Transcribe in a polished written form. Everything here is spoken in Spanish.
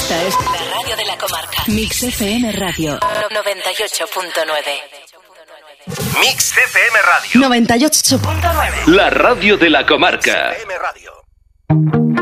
Esta es la radio de la comarca. Mix FM Radio 98.9. Mix FM Radio 98.9. La radio de la comarca. FM Radio.